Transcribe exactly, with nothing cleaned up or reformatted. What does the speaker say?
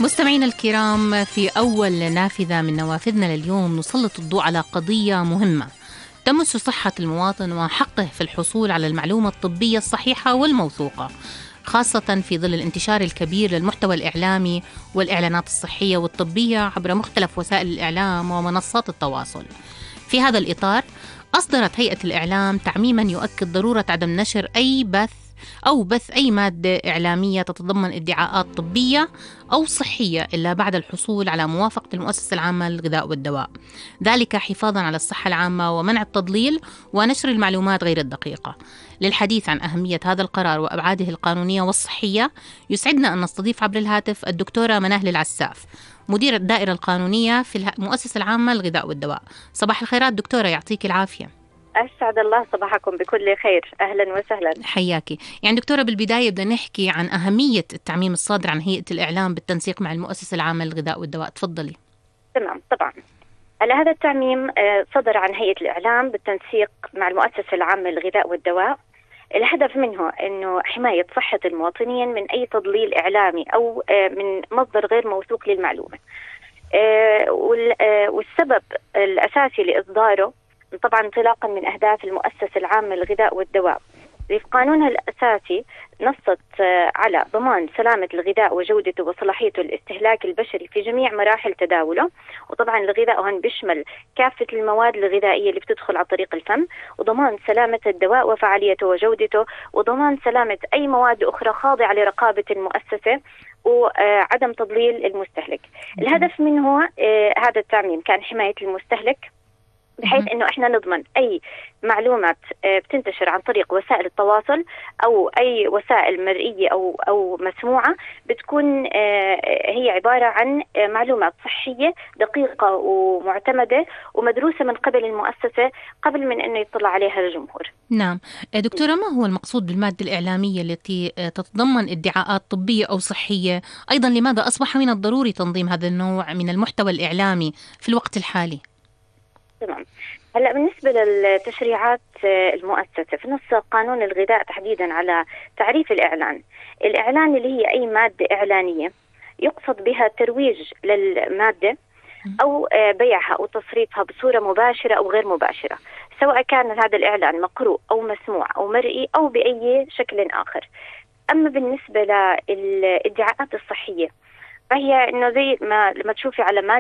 مستمعينا الكرام، في أول نافذة من نوافذنا لليوم نسلط الضوء على قضية مهمة تمس صحة المواطن وحقه في الحصول على المعلومة الطبية الصحيحة والموثوقة، خاصة في ظل الانتشار الكبير للمحتوى الإعلامي والإعلانات الصحية والطبية عبر مختلف وسائل الإعلام ومنصات التواصل. في هذا الإطار أصدرت هيئة الإعلام تعميما يؤكد ضرورة عدم نشر أي بث أو بث أي مادة إعلامية تتضمن ادعاءات طبية أو صحية إلا بعد الحصول على موافقة المؤسسة العامة للغذاء والدواء، ذلك حفاظا على الصحة العامة ومنع التضليل ونشر المعلومات غير الدقيقة. للحديث عن أهمية هذا القرار وأبعاده القانونية والصحية يسعدنا أن نستضيف عبر الهاتف الدكتورة مناهل العساف، مدير الدائرة القانونية في المؤسسة العامة للغذاء والدواء. صباح الخيرات دكتورة، يعطيك العافية. أسعد الله صباحكم بكل خير، أهلا وسهلا. حياكي. يعني دكتورة، بالبداية بدنا نحكي عن أهمية التعميم الصادر عن هيئة الإعلام بالتنسيق مع المؤسسة العامة للغذاء والدواء، تفضلي. تمام، طبعا على هذا التعميم صدر عن هيئة الإعلام بالتنسيق مع المؤسسة العامة للغذاء والدواء. الهدف منه أنه حماية صحة المواطنين من أي تضليل إعلامي أو من مصدر غير موثوق للمعلومة، والسبب الأساسي لإصداره طبعا انطلاقا من أهداف المؤسسة العامة للغذاء والدواء. في قانونها الأساسي نصت على ضمان سلامة الغذاء وجودته وصلاحيته للاستهلاك البشري في جميع مراحل تداوله، وطبعا الغذاء هون بيشمل كافة المواد الغذائية اللي بتدخل عن طريق الفم، وضمان سلامة الدواء وفعاليته وجودته، وضمان سلامة أي مواد أخرى خاضعة لرقابة المؤسسة، وعدم تضليل المستهلك. الهدف منه هذا التعميم كان حماية المستهلك، بحيث انه احنا نضمن اي معلومات بتنتشر عن طريق وسائل التواصل او اي وسائل مرئيه او او مسموعه بتكون هي عباره عن معلومات صحيه دقيقه ومعتمده ومدروسه من قبل المؤسسه قبل من انه يطلع عليها الجمهور. نعم دكتوره، ما هو المقصود بالماده الاعلاميه التي تتضمن ادعاءات طبيه او صحيه؟ ايضا لماذا اصبح من الضروري تنظيم هذا النوع من المحتوى الاعلامي في الوقت الحالي؟ تمام. هلا بالنسبه للتشريعات المؤسسه في نص قانون الغذاء تحديدا على تعريف الاعلان، الاعلان اللي هي اي ماده اعلانيه يقصد بها ترويج للماده او بيعها او تصريفها بصوره مباشره او غير مباشره، سواء كان هذا الاعلان مقروء او مسموع او مرئي او باي شكل اخر. اما بالنسبه للادعاءات الصحيه فهي انه زي ما لما تشوفي على ماده